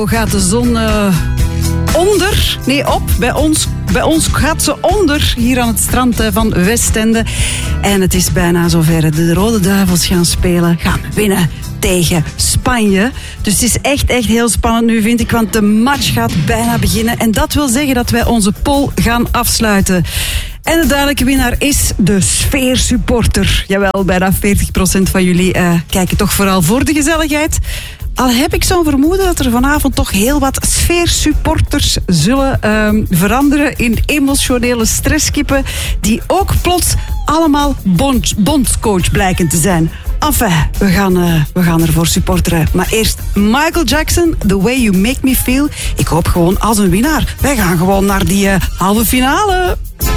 zo gaat de zon onder. Nee, op. Bij ons gaat ze onder, hier aan het strand van Westende. En het is bijna zover. De Rode Duivels gaan winnen tegen Spanje. Dus het is echt heel spannend nu, vind ik, want de match gaat bijna beginnen. En dat wil zeggen dat wij onze poll gaan afsluiten. En de duidelijke winnaar is de sfeersupporter. Jawel, bijna 40% van jullie kijken toch vooral voor de gezelligheid. Al heb ik zo'n vermoeden dat er vanavond toch heel wat sfeersupporters zullen veranderen in emotionele stresskippen die ook plots allemaal bondscoach blijken te zijn. Enfin, we gaan ervoor supporteren. Maar eerst Michael Jackson, The Way You Make Me Feel. Ik hoop gewoon als een winnaar. Wij gaan gewoon naar die halve finale.